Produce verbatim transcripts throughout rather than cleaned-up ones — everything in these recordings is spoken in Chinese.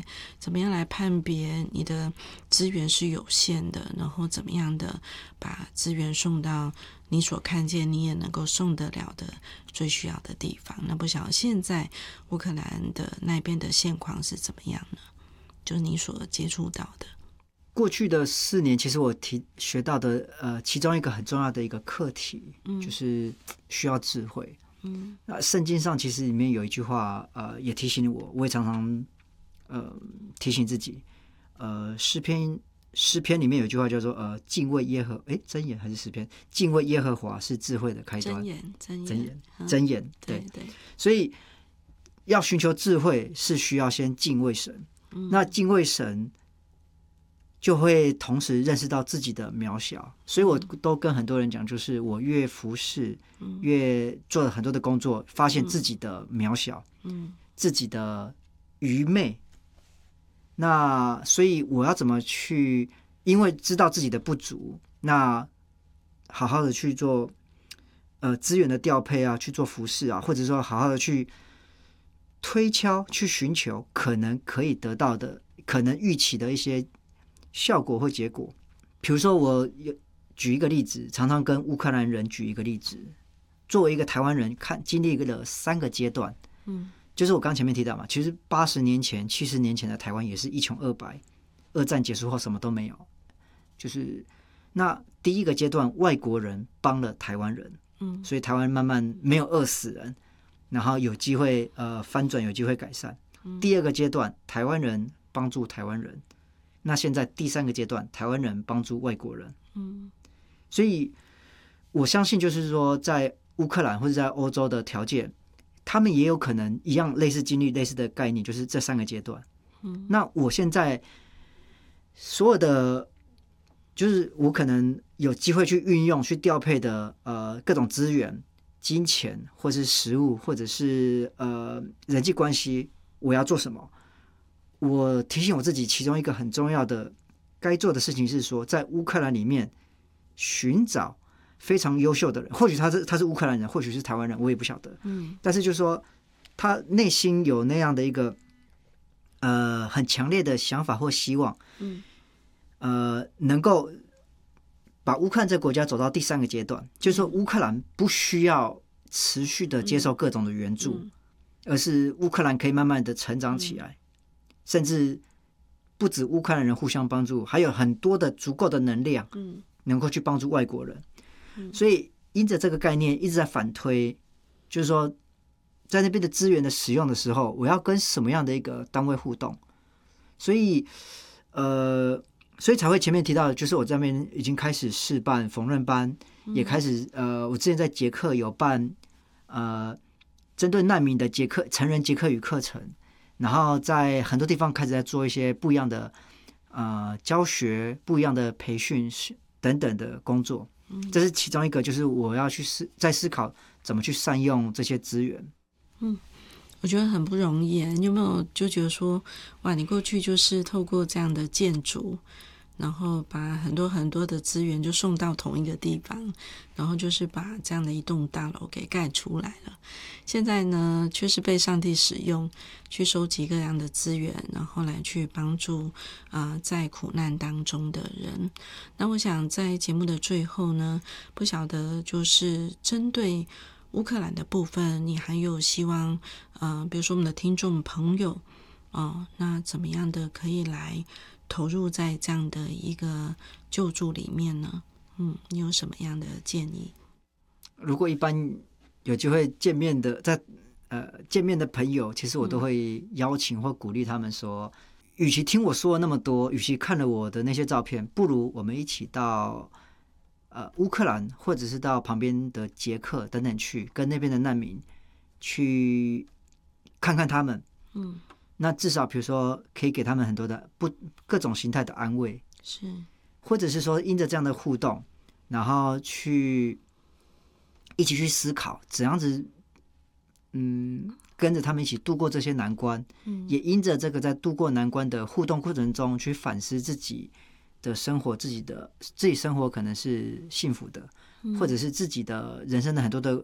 别，怎么样来判别你的资源是有限的，然后怎么样的把资源送到你所看见你也能够送得了的最需要的地方。那不晓得现在乌克兰的那边的现况是怎么样呢？就是你所接触到的。 过去的四年，其实我提学到的，呃，其中一个很重要的一个课题，嗯、就是需要智慧。嗯，那圣经上其实里面有一句话，呃，也提醒我，我也常常呃提醒自己，呃，诗篇诗篇里面有一句话叫做，呃，敬畏耶和，哎，箴言还是诗篇？敬畏耶和华是智慧的开端。 箴言，箴言， 箴言，箴言， 嗯、对对。 所以要寻求智慧，是需要先敬畏神。嗯、那敬畏神。就会同时认识到自己的渺小，所以我都跟很多人讲，就是我越服侍，嗯、越做了很多的工作，发现自己的渺小，嗯、自己的愚昧。那所以我要怎么去？因为知道自己的不足，那好好的去做，呃，资源的调配啊，去做服侍啊，或者说好好的去推敲、去寻求可能可以得到的、可能预期的一些效果或结果。比如说我举一个例子，常常跟乌克兰人举一个例子，作为一个台湾人看经历了三个阶段，嗯，就是我刚前面提到嘛，其实八十年前七十年前的台湾也是一穷二白，二战结束后什么都没有，就是那第一个阶段外国人帮了台湾人，嗯，所以台湾慢慢没有饿死人，然后有机会呃翻转，有机会改善，嗯，第二个阶段台湾人帮助台湾人，那现在第三个阶段，台湾人帮助外国人，嗯，所以我相信就是说，在乌克兰或者在欧洲的条件，他们也有可能一样类似经历类似的概念，就是这三个阶段。嗯，那我现在所有的，就是我可能有机会去运用、去调配的呃各种资源、金钱，或是食物，或者是呃人际关系，我要做什么？我提醒我自己，其中一个很重要的该做的事情是说，在乌克兰里面寻找非常优秀的人，或许他是他是乌克兰人，或许是台湾人，我也不晓得。嗯，但是就是说，他内心有那样的一个呃很强烈的想法或希望，嗯，呃，能够把乌克兰这个国家走到第三个阶段，就是说乌克兰不需要持续的接受各种的援助，嗯、而是乌克兰可以慢慢的成长起来。嗯，甚至不止乌克兰人互相帮助，还有很多的足够的能量，嗯，能够去帮助外国人。嗯，所以因着这个概念一直在反推，就是说，在那边的资源的使用的时候，我要跟什么样的一个单位互动？所以，呃，所以才会前面提到的，就是我这边已经开始试办缝纫班，嗯、也开始呃，我之前在捷克有办呃，针对难民的捷克成人捷克语课程。然后在很多地方开始在做一些不一样的呃教学、不一样的培训等等的工作，这是其中一个，就是我要去思在思考怎么去善用这些资源。 嗯，我觉得很不容易。你有没有就觉得说，哇，你过去就是透过这样的建筑，然后把很多很多的资源就送到同一个地方，然后就是把这样的一栋大楼给盖出来了。现在呢，却是被上帝使用，去收集各样的资源，然后来去帮助啊、呃、在苦难当中的人。那我想在节目的最后呢，不晓得就是针对乌克兰的部分，你还有希望呃，比如说我们的听众朋友哦、呃，那怎么样的可以来投入在这样的一个救助里面呢？嗯，你有什么样的建议？ 如果一般有机会见面的，在呃见面的朋友，其实我都会邀请或鼓励他们说，与其听我说了那么多，与其看了我的那些照片，不如我们一起到呃乌克兰，或者是到旁边的捷克等等去，跟那边的难民去看看他们。嗯，那至少比如说可以给他们很多的不各种形态的安慰， 是，或者是说因着这样的互动，然后去一起去思考怎样子，嗯，跟着他们一起度过这些难关，嗯，也因着这个在度过难关的互动过程中，去反思自己的生活，自己的自己生活可能是幸福的，嗯、或者是自己的人生的很多的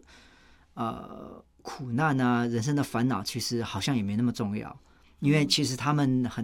呃苦难啊，人生的烦恼，其实好像也没那么重要，因为其实他们很